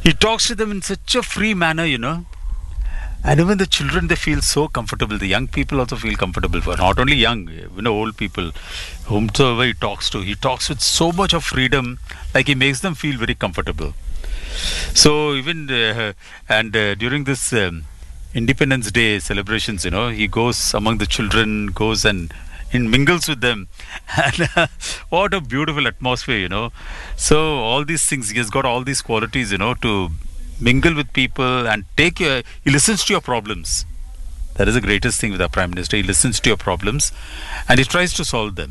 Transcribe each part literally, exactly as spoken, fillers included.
He talks to them in such a free manner, you know. And even the children, they feel so comfortable. The young people also feel comfortable for. Not only young, you know, old people, whomsoever he talks to, he talks with so much of freedom, like he makes them feel very comfortable. So even uh, and uh, during this um, Independence Day celebrations, you know, he goes among the children, goes and in mingles with them, and uh, what a beautiful atmosphere, you know. So all these things, he has got all these qualities, you know, to mingle with people and take your, he listens to your problems. That is the greatest thing with our Prime Minister. He listens to your problems and he tries to solve them.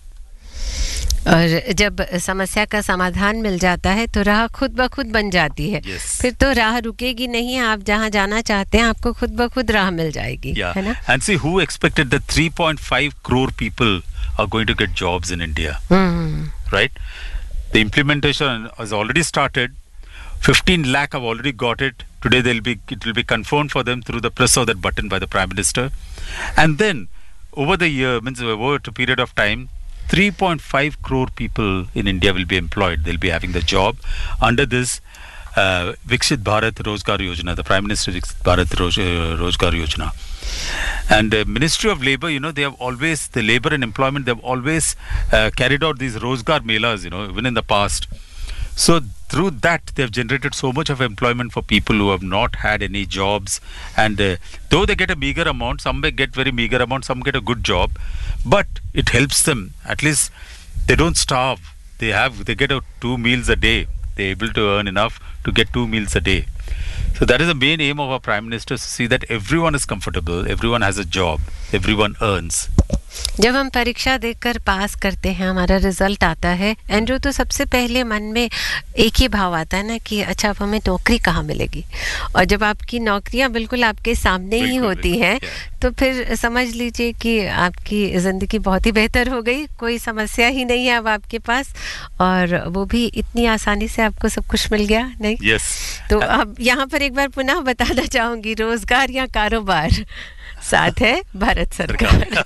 और जब समस्या का समाधान मिल जाता है तो राह खुद ब खुद बन जाती है. yes. फिर तो राह रुकेगी नहीं. आप जहां जाना चाहते हैं आपको खुद ब खुद राह मिल जाएगी. yeah. है ना? And see, who expected that three point five crore people are going to get jobs in India? mm. Right? The implementation has already started. fifteen lakh have already got it. Today they'll be it will be confirmed for them through the press of that button by the Prime Minister. And then over the year, means over a period of time, three point five crore people in India will be employed. They'll be having the job under this uh, Viksit Bharat Rozgar Yojana, the Prime Minister Viksit Bharat Roz, uh, Rozgar Yojana. And the Ministry of Labour, you know, they have always, the Labour and Employment, they have always uh, carried out these Rozgar Melas, you know, even in the past. So through that, they have generated so much of employment for people who have not had any jobs. And uh, though they get a meager amount, some may get very meager amount, some get a good job, but it helps them. At least they don't starve. They have, they get a two meals a day. They're able to earn enough to get two meals a day. So that is the main aim of our Prime Minister, to see that everyone is comfortable, everyone has a job, everyone earns. जब हम परीक्षा देकर पास करते हैं, हमारा result आता है, Andrew, तो सबसे पहले मन में एक ही भाव आता है ना कि अच्छा अब हमें नौकरी कहाँ मिलेगी. और जब आपकी नौकरियां बिल्कुल आपके सामने ही होती हैं तो फिर समझ लीजिए कि आपकी ज़िंदगी बहुत ही बेहतर हो गई. कोई समस्या ही नहीं है अब आपके पास, और वो भी इतनी आसानी से आपको सब कुछ मिल गया. नहीं? yes. तो अब यहाँ पर एक बार पुनः बताना चाहूँगी, रोजगार या कारोबार, साथ है भारत सरकार.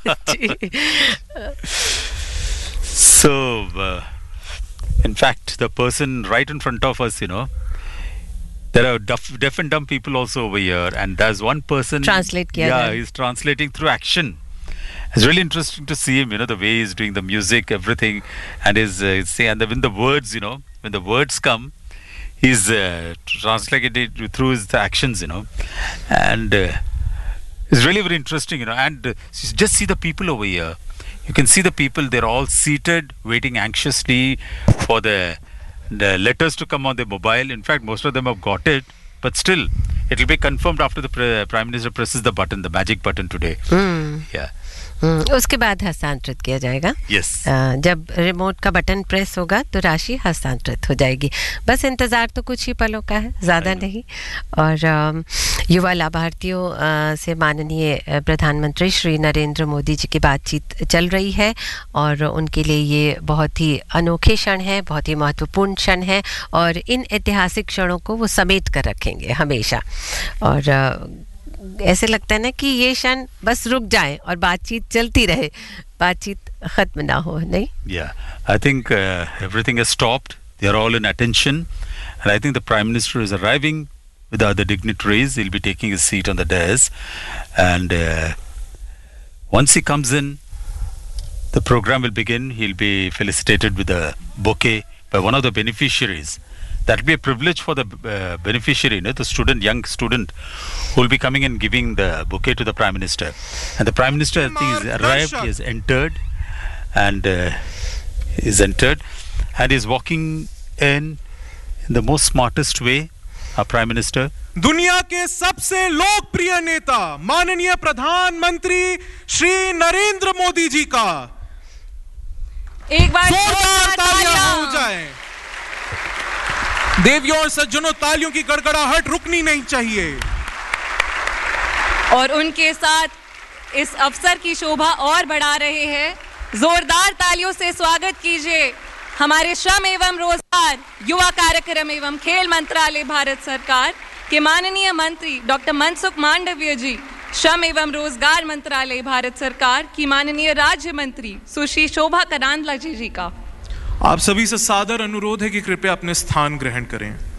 So, uh, in fact, the person right in front of us, you know, there are deaf, deaf and dumb people also over here, and there's one person. Translate kiya Yeah, hai. he's translating through action. It's really interesting to see him, you know, the way he's doing the music, everything, and his, uh, his say, and the, when the words, you know, when the words come, he's uh, translating it through his actions, you know, and. Uh, It's really very interesting, you know, and uh, just see the people over here. You can see the people, they're all seated, waiting anxiously for the, the letters to come on their mobile. In fact, most of them have got it, but still, it will be confirmed after the pre- Prime Minister presses the button, the magic button today. Mm. Yeah. उसके बाद हस्तांतरित किया जाएगा. yes. जब remote का button press होगा तो राशि हस्तांतरित हो जाएगी. बस इंतज़ार तो कुछ ही पलों का है, ज़्यादा नहीं. और युवा लाभार्थियों से माननीय प्रधानमंत्री श्री नरेंद्र मोदी जी की बातचीत चल रही है, और उनके लिए ये बहुत ही अनोखे क्षण है, बहुत ही महत्वपूर्ण क्षण है, और इन ऐतिहासिक क्षणों को वो समेट कर रखेंगे हमेशा. और ऐसे लगता है ना कि ये क्षण बस रुक जाए और बातचीत चलती रहे, बातचीत खत्म ना हो. नहीं? Yeah, I think uh, everything has stopped. They are all in attention, and I think the Prime Minister is arriving with the other dignitaries. He'll be taking his seat on the dais, and uh, once he comes in, the program will begin. He'll be felicitated with a bouquet by one of the beneficiaries. That will be a privilege for the uh, beneficiary, you know, the student, young student, who will be coming and giving the bouquet to the Prime Minister. And the Prime Minister, I think, has arrived, he has entered, and uh, is entered, and is walking in, in the most smartest way, our Prime Minister. दुनिया के सबसे लोकप्रिय नेता माननीय प्रधानमंत्री श्री नरेंद्र मोदी जी का एक बार जोरदार तालियां हो जाएं. देवियों और सज्जनों, तालियों की गड़गड़ाहट रुकनी नहीं चाहिए. और उनके साथ इस अवसर की शोभा और बढ़ा रहे हैं. जोरदार तालियों से स्वागत कीजिए हमारे श्रम एवं रोजगार, युवा कार्यक्रम एवं खेल मंत्रालय भारत सरकार के माननीय मंत्री डॉक्टर मनसुख मांडविया जी, श्रम एवं रोजगार मंत्रालय भारत सरकार की माननीय राज्य मंत्री सुश्री शोभा करांदला जी जी का. आप सभी से सादर अनुरोध है कि कृपया अपने स्थान ग्रहण करें.